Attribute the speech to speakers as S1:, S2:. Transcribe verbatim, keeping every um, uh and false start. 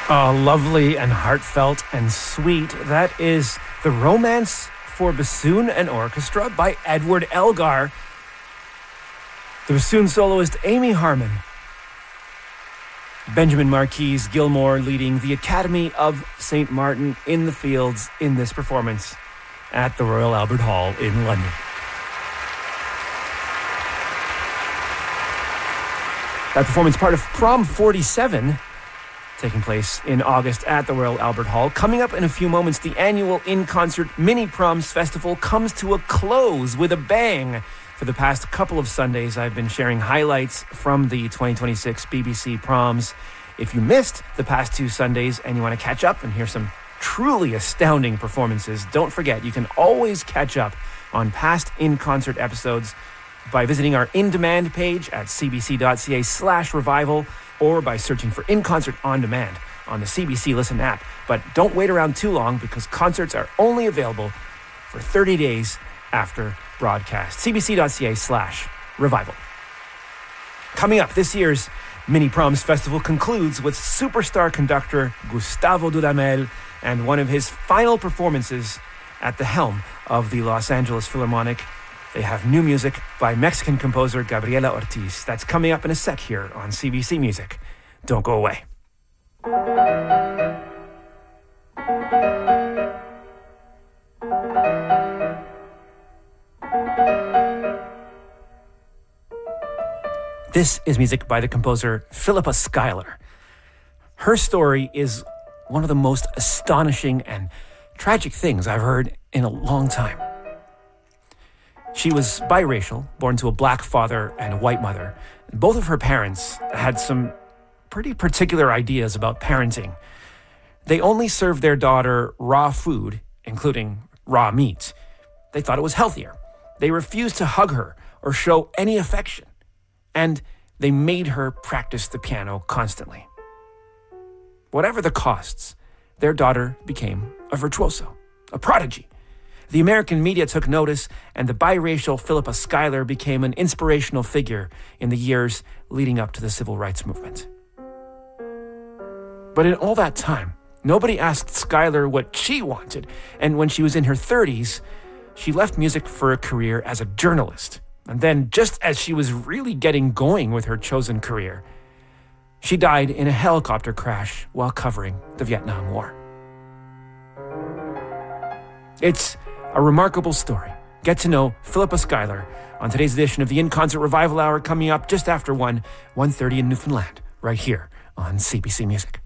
S1: Oh, lovely and heartfelt and sweet. That is The Romance for Bassoon and Orchestra by Edward Elgar. The bassoon soloist Amy Harmon. Benjamin Marquis Gilmore leading the Academy of Saint Martin in the Fields in this performance at the Royal Albert Hall in London. That performance part of Prom forty-seven, taking place in August at the Royal Albert Hall. Coming up in a few moments, the annual In-Concert Mini Proms Festival comes to a close with a bang. For the past couple of Sundays, I've been sharing highlights from the twenty twenty-six B B C Proms. If you missed the past two Sundays and you want to catch up and hear some truly astounding performances, don't forget, you can always catch up on past in-concert episodes by visiting our in-demand page at cbc.ca slash revival or by searching for In-Concert On Demand on the C B C Listen app. But don't wait around too long because concerts are only available for thirty days after broadcast. cbc.ca slash revival. Coming up, this year's Mini Proms Festival concludes with superstar conductor Gustavo Dudamel and one of his final performances at the helm of the Los Angeles Philharmonic. They have new music by Mexican composer Gabriela Ortiz. That's coming up in a sec here on C B C Music. Don't go away. This is music by the composer Philippa Schuyler. Her story is one of the most astonishing and tragic things I've heard in a long time. She was biracial, born to a black father and a white mother. Both of her parents had some pretty particular ideas about parenting. They only served their daughter raw food, including raw meat. They thought it was healthier. They refused to hug her or show any affection. And they made her practice the piano constantly. Whatever the costs, their daughter became a virtuoso, a prodigy. The American media took notice, and the biracial Philippa Schuyler became an inspirational figure in the years leading up to the civil rights movement. But in all that time, nobody asked Schuyler what she wanted, and when she was in her thirties, she left music for a career as a journalist. And then, just as she was really getting going with her chosen career, she died in a helicopter crash while covering the Vietnam War. It's a remarkable story. Get to know Philippa Schuyler on today's edition of the In-Concert Revival Hour, coming up just after one, one thirty in Newfoundland, right here on C B C Music.